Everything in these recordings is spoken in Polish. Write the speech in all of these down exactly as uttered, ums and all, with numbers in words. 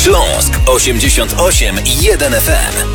Śląsk osiemdziesiąt osiem i jeden F M.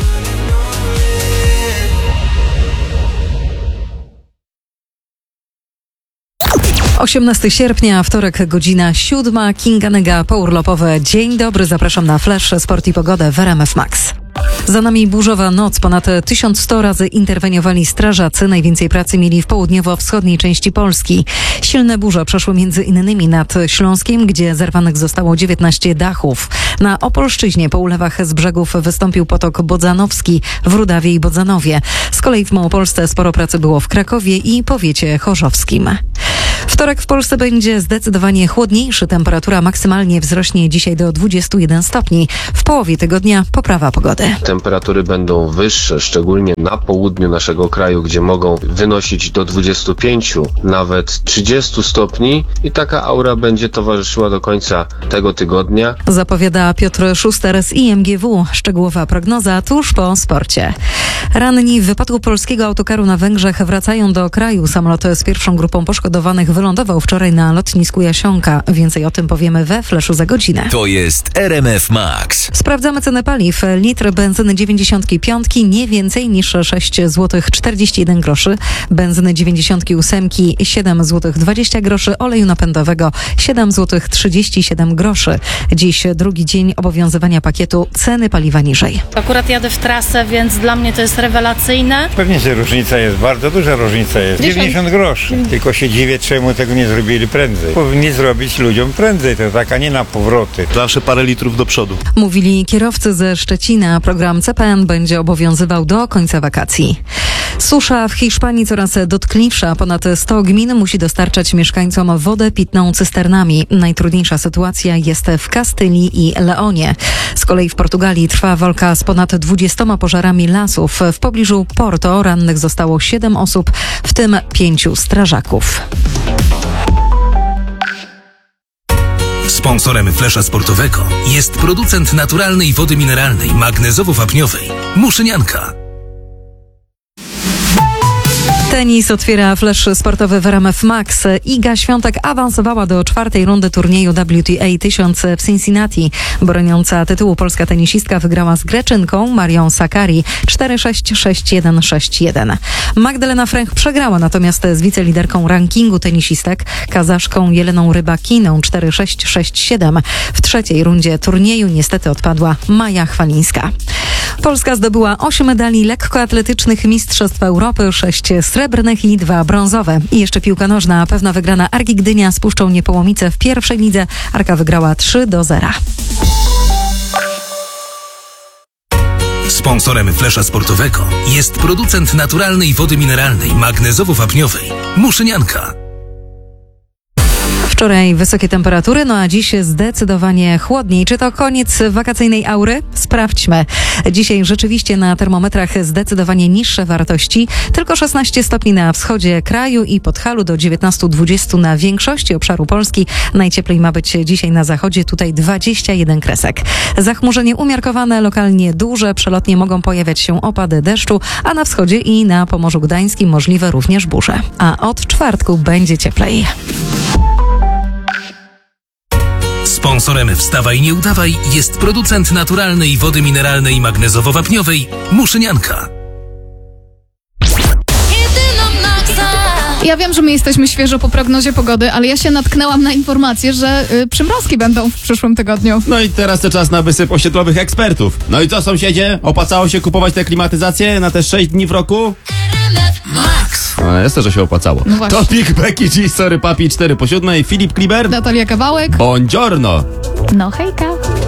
osiemnastego sierpnia, wtorek, godzina siódma. Kinga Nega, pourlopowe. Dzień dobry, zapraszam na Flash, Sport i Pogodę w R M F Max. Za nami burzowa noc. Ponad tysiąc sto razy interweniowali strażacy. Najwięcej pracy mieli w południowo-wschodniej części Polski. Silne burze przeszły między innymi nad Śląskiem, gdzie zerwanych zostało dziewiętnaście dachów. Na Opolszczyźnie po ulewach z brzegów wystąpił potok bodzanowski w Rudawie i Bodzanowie. Z kolei w Małopolsce sporo pracy było w Krakowie i powiecie chorzowskim. Wtorek w Polsce będzie zdecydowanie chłodniejszy. Temperatura maksymalnie wzrośnie dzisiaj do dwudziestu jeden stopni. W połowie tygodnia poprawa pogody. Temperatury będą wyższe, szczególnie na południu naszego kraju, gdzie mogą wynosić do dwudziestu pięciu, nawet trzydziestu stopni i taka aura będzie towarzyszyła do końca tego tygodnia. Zapowiada Piotr Szuster z I M G W. Szczegółowa prognoza tuż po sporcie. Ranni w wypadku polskiego autokaru na Węgrzech wracają do kraju. Samolot z pierwszą grupą poszkodowanych wylądował wczoraj na lotnisku Jasionka. Więcej o tym powiemy we Flashu za godzinę. To jest R M F Max. Sprawdzamy ceny paliw. Litr benzyny dziewięćdziesiąt pięć nie więcej niż sześć złotych czterdzieści jeden groszy. Benzyny dziewięćdziesiąt osiem siedem złotych dwadzieścia groszy. Oleju napędowego siedem złotych trzydzieści siedem groszy. Dziś drugi dzień obowiązywania pakietu ceny paliwa niżej. Akurat jadę w trasę, więc dla mnie to jest rewelacyjne. Pewnie, że różnica jest, bardzo duża różnica jest. dziewięćdziesiąt groszy. Tylko się dziwię, czemu tego nie zrobili prędzej. Powinni zrobić ludziom prędzej, to tak, a nie na powroty. Zawsze parę litrów do przodu. Mówili kierowcy ze Szczecina. Program C P N będzie obowiązywał do końca wakacji. Susza w Hiszpanii coraz dotkliwsza. Ponad sto gmin musi dostarczać mieszkańcom wodę pitną cysternami. Najtrudniejsza sytuacja jest w Kastylii i Leonie. Z kolei w Portugalii trwa walka z ponad dwudziestoma pożarami lasów. W pobliżu Porto rannych zostało siedem osób, w tym pięciu strażaków. Sponsorem Flesza Sportowego jest producent naturalnej wody mineralnej magnezowo-wapniowej Muszynianka. Tenis otwiera Flash sportowy w R M F Max. Iga Świątek awansowała do czwartej rundy turnieju W T A tysiąc w Cincinnati. Broniąca tytułu polska tenisistka wygrała z Greczynką Marią Sakkari cztery sześć, sześć jeden, sześć jeden. Magdalena Fręch przegrała natomiast z wiceliderką rankingu tenisistek Kazaszką Jeleną Rybakiną cztery sześć, sześć siedem. W trzeciej rundzie turnieju niestety odpadła Maja Chwalińska. Polska zdobyła osiem medali lekkoatletycznych Mistrzostw Europy, sześć srebrnych i dwa brązowe. I jeszcze piłka nożna. Pewna wygrana Arki Gdynia z Puszczą Niepołomice w pierwszej lidze. Arka wygrała trzy do zera. Sponsorem Flesza Sportowego jest producent naturalnej wody mineralnej magnezowo-wapniowej Muszynianka. Wczoraj wysokie temperatury, no a dziś zdecydowanie chłodniej. Czy to koniec wakacyjnej aury? Sprawdźmy. Dzisiaj rzeczywiście na termometrach zdecydowanie niższe wartości. Tylko szesnaście stopni na wschodzie kraju i Podhalu do dziewiętnastu dwudziestu na większości obszaru Polski. Najcieplej ma być dzisiaj na zachodzie, tutaj dwadzieścia jeden kresek. Zachmurzenie umiarkowane, lokalnie duże. Przelotnie mogą pojawiać się opady deszczu, a na wschodzie i na Pomorzu Gdańskim możliwe również burze. A od czwartku będzie cieplej. Sponsorem Wstawaj Nie Udawaj jest producent naturalnej wody mineralnej magnezowo-wapniowej Muszynianka. Ja wiem, że my jesteśmy świeżo po prognozie pogody, ale ja się natknęłam na informację, że y, przymrozki będą w przyszłym tygodniu. No i teraz to czas na wysyp osiedlowych ekspertów. No i co, sąsiedzie? Opłacało się kupować te klimatyzacje na te sześć dni w roku? Max. No jest to, że się opłacało. No właśnie. Topik, Becky G, Sorry Papi, cztery po siódmej, Filip Kliber. Natalia Kawałek. Buongiorno. No hejka.